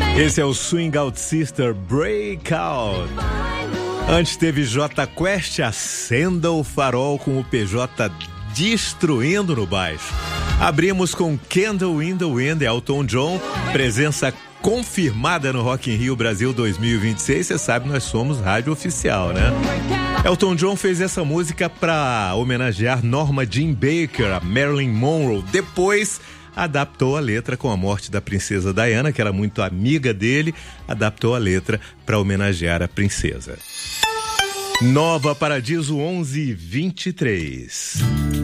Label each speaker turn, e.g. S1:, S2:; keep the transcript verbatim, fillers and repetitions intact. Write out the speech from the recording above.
S1: Esse é o Swing Out Sister Breakout. Antes teve J Quest, Acenda o Farol, com o P J destruindo no baixo. Abrimos com Candle in the Wind, Elton John, presença confirmada no Rock in Rio Brasil dois mil e vinte e seis. Você sabe, nós somos rádio oficial, né? Elton John fez essa música para homenagear Norma Jean Baker, a Marilyn Monroe. Depois adaptou a letra com a morte da princesa Diana, que era muito amiga dele, adaptou a letra para homenagear a princesa. Nova Paradiso onze e vinte e três.